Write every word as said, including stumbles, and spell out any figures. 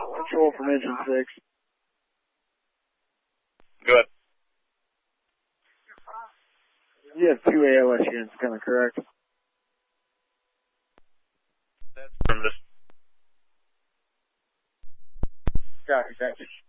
Control from engine six. Good. You have two A L S units, kind of correct? That's from this. Copy, thanks.